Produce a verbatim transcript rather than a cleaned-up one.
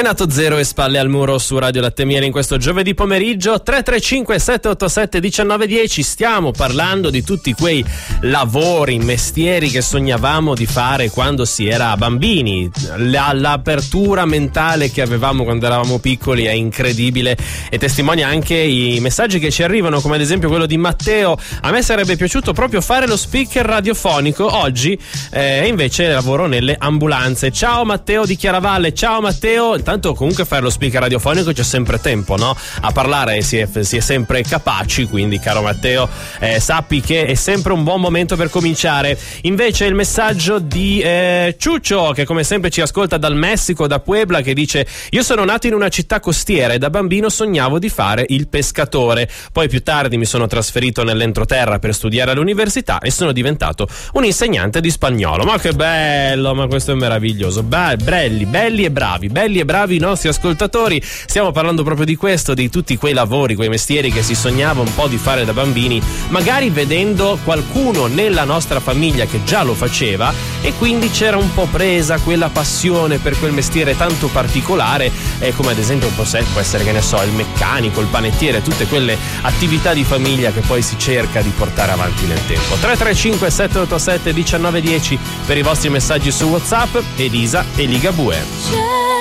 Renato Zero e Spalle al muro su Radio Latte Miele in questo giovedì pomeriggio. Tre tre cinque sette otto sette uno nove uno zero. Stiamo parlando di tutti quei lavori, mestieri che sognavamo di fare quando si era bambini. La, l'apertura mentale che avevamo quando eravamo piccoli è incredibile e testimonia anche i messaggi che ci arrivano, come ad esempio quello di Matteo. A me sarebbe piaciuto proprio fare lo speaker radiofonico, oggi eh, invece lavoro nelle ambulanze. Ciao Matteo di Chiaravalle. Ciao Matteo. Intanto comunque fare lo speaker radiofonico c'è sempre tempo, no? A parlare si è, si è sempre capaci, quindi caro Matteo eh, sappi che è sempre un buon momento per cominciare. Invece il messaggio di eh, Ciuccio, che come sempre ci ascolta dal Messico, da Puebla, che dice: io sono nato in una città costiera e da bambino sognavo di fare il pescatore, poi più tardi mi sono trasferito nell'entroterra per studiare all'università e sono diventato un insegnante di spagnolo. Ma che bello, ma questo è meraviglioso. Be- belli, belli e bravi, belli e bravi i nostri ascoltatori. Stiamo parlando proprio di questo, di tutti quei lavori, quei mestieri che si sognava un po' di fare da bambini, magari vedendo qualcuno nella nostra famiglia che già lo faceva e quindi c'era un po' presa quella passione per quel mestiere tanto particolare, eh, come ad esempio può essere, che ne so, il meccanico, il panettiere, tutte quelle attività di famiglia che poi si cerca di portare avanti nel tempo. Tre tre cinque sette otto sette uno nove uno zero per i vostri messaggi su WhatsApp. Elisa e Ligabue.